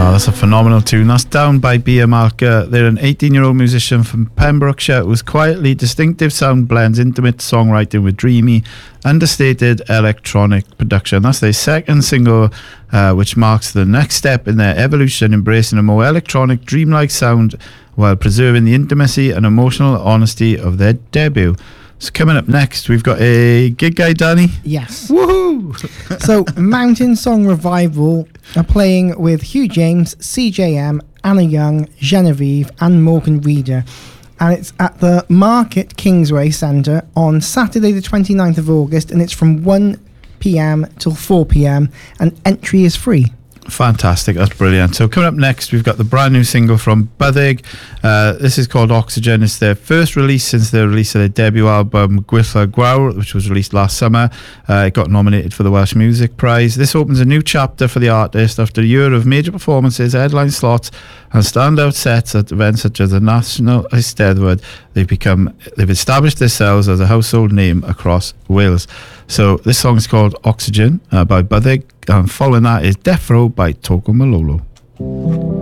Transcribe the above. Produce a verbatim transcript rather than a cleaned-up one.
Oh, that's a phenomenal tune. That's Down by Bia Malka. They're an eighteen-year-old musician from Pembrokeshire whose quietly distinctive sound blends intimate songwriting with dreamy, understated electronic production. That's their second single, uh, which marks the next step in their evolution, embracing a more electronic, dreamlike sound while preserving the intimacy and emotional honesty of their debut. So coming up next, we've got a gig guide, Danny. Yes. Woohoo! So Mountain Song Revival are playing with Hugh James, C J M, Anna Young, Genevieve and Morgan Reeder. And it's at the Market Kingsway Centre on Saturday the twenty-ninth of August, and it's from one p.m. till four p.m. and entry is free. Fantastic, that's brilliant. So coming up next, we've got the brand new single from Buddig. Uh, this is called Oxygen. It's their first release since the release of their debut album Gwytha Gwawr, which was released last summer. Uh, it got nominated for the Welsh Music Prize. This opens a new chapter for the artist after a year of major performances, headline slots and standout sets at events such as the National Eisteddfod. They've become, they've established themselves as a household name across Wales. So this song is called Oxygen uh, by Buddig, and following that is Death Row by Toco Malolo.